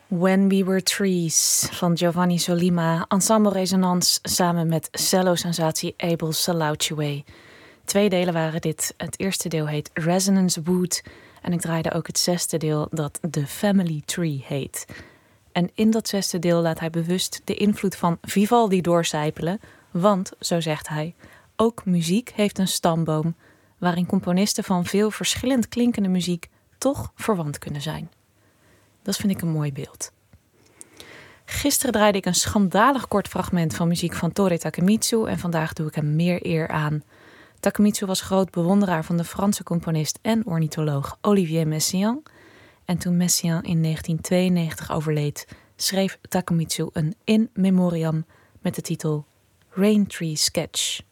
When We Were Trees van Giovanni Sollima, Ensemble Resonance samen met cello-sensatie Abel Salaucheway. 2 delen waren dit. Het eerste deel heet Resonance Wood en ik draaide ook het 6e deel dat The Family Tree heet. En in dat 6e deel laat hij bewust de invloed van Vivaldi doorcijpelen, want, zo zegt hij, ook muziek heeft een stamboom waarin componisten van veel verschillend klinkende muziek toch verwant kunnen zijn. Dat vind ik een mooi beeld. Gisteren draaide ik een schandalig kort fragment van muziek van Toru Takemitsu en vandaag doe ik hem meer eer aan. Takemitsu was groot bewonderaar van de Franse componist en ornitholoog Olivier Messiaen. En toen Messiaen in 1992 overleed, schreef Takemitsu een in memoriam met de titel Rain Tree Sketch.